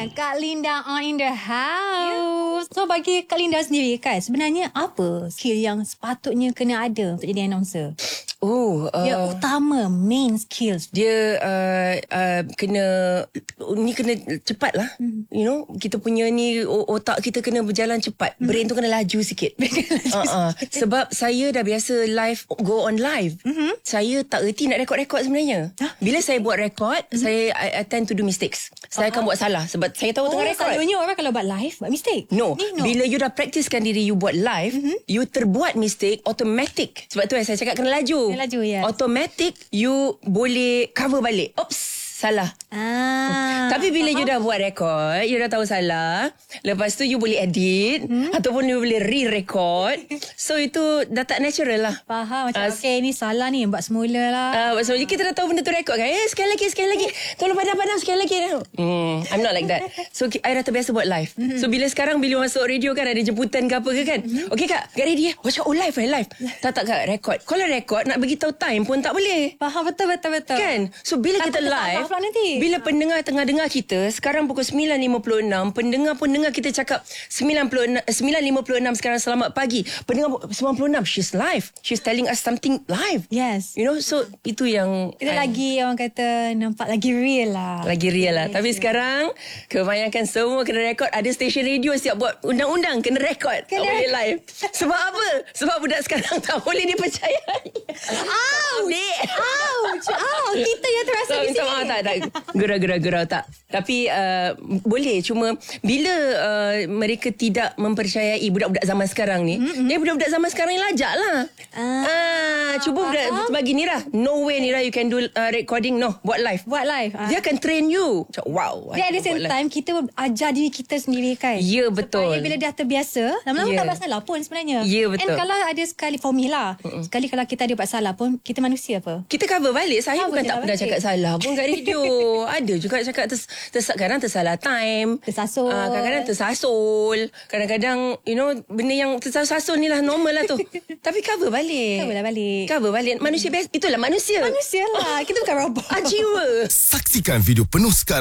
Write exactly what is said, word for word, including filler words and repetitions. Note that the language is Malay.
dengan Kak Linda on in the house. So bagi Kak Linda sendiri kan, sebenarnya apa skill yang sepatutnya kena ada untuk jadi announcer? Oh, uh, Yang utama, main skills. dia uh, uh, kena ni kena cepat lah. Mm-hmm. You know, kita punya ni otak kita kena berjalan cepat. Mm-hmm. Brain tu kena laju sikit. uh-uh. Sebab saya dah biasa live, go on live. Mm-hmm. Saya tak erti nak rekod-rekod sebenarnya. Huh? Bila saya buat rekod, mm-hmm. saya I, I tend to do mistakes. Saya uh-huh. akan buat salah sebab saya tahu oh, tengah rekod. Selalunya orang kalau buat live buat mistake. No. Ni, no. Bila you dah praktiskan diri you buat live, mm-hmm. you terbuat mistake automatic. Sebab tu yang saya cakap kena laju. Kena laju, ya. Automatic you boleh cover balik. Oops, salah. Ah. Tapi bila uh-huh. you dah buat rekod, you dah tahu salah, lepas tu you boleh edit hmm? ataupun you boleh re-record. So itu dah tak natural lah. Faham macam uh, okay ni salah ni buat semula lah. Ah, uh, so kita dah tahu benda tu rekod kan. Eh sekali lagi sekali lagi. Tolong padam-padam sekali lagi. Hmm, I'm not like that. So I dah terbiasa buat live. Mm-hmm. So bila sekarang bila masuk radio kan ada jemputan ke apa ke kan. Mm-hmm. Okay kak, get ready eh. Watch out, oh live eh live. tak tak kak rekod. Kalau rekod nak bagi tahu time pun tak boleh. Faham betul betul betul. Kan? So bila tak, kita live, bila pendengar tengah dengar kita, sekarang pukul sembilan lima puluh enam, pendengar pun dengar kita cakap sembilan lima puluh enam sekarang selamat pagi. Pendengar sembilan puluh enam, she's live. She's telling us something live. Yes. You know, so itu yang kita I, lagi orang kata nampak lagi real lah. Lagi real lah. Yes. Tapi sekarang kebanyakan semua kena rekod. Ada stesen radio siap buat undang-undang kena rekod. Kena. Tak boleh live. Sebab apa? Sebab budak sekarang tak boleh dipercayai. Ouch! Ouch! Ouch! Kita yang terasa so, di sini. Maaf, tak, tak. Gurau-gurau tak. Tapi uh, boleh. Cuma bila uh, mereka tidak mempercayai budak-budak zaman sekarang ni, mm-hmm. dia budak-budak zaman sekarang ni lajak lah. Ah, ah, cuba budak bagi Nira. No way Nira you can do uh, recording. No, buat live. Buat live. Ah. Dia akan train you. Wow. Dia ada same time live. Kita ajar diri kita sendiri kan. Ya, yeah, betul. Supaya bila dah terbiasa, lama-lama yeah. tak buat salah pun sebenarnya. Ya, yeah, betul. And kalau ada sekali for me lah, mm-mm. sekali kalau kita ada buat salah pun, kita manusia apa? Kita cover balik. Saya cover bukan tak pernah cakap salah pun kat radio. Ada juga cakap ters, ters, kadang tersalah time. Tersasul. Uh, kadang-kadang tersasul. Kadang-kadang, you know, benda yang tersasul ni lah normal lah tu. Tapi cover balik. Cover lah balik. Cover balik. Manusia biasa. Itulah manusia. Manusia lah. Kita bukan robot. Jiwa. Saksikan video penuh sekarang